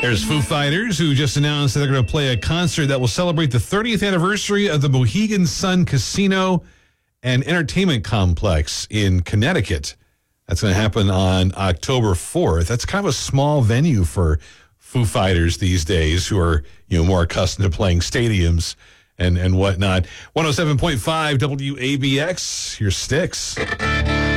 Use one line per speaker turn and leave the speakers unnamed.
There's Foo Fighters, who just announced that they're going to play a concert that will celebrate the 30th anniversary of the Mohegan Sun Casino and Entertainment Complex in Connecticut. That's going to happen on October 4th. That's kind of a small venue for Foo Fighters these days, who are, more accustomed to playing stadiums and whatnot. 107.5 WABX, your Sticks.